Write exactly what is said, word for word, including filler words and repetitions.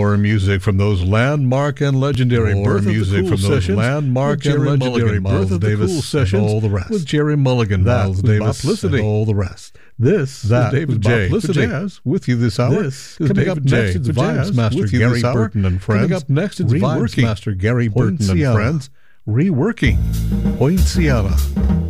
More music from those landmark and legendary More Birth music of the Cool from those sessions landmark with and Jerry legendary Mulligan, Birth Miles of the Davis, Cool and sessions all the rest. with Jerry Mulligan, That Miles was Davis, Bob Felicity. and all the rest. This That is David was Jay Bob for Felicity. Jazz with you this hour. This is coming David up J next, it's for Vibes Jazz Master with you Gary this hour. Burton and friends. Coming up next, it's Vibes Reworking Master Gary Burton Burton and Ciara. friends. Reworking Point Ciara.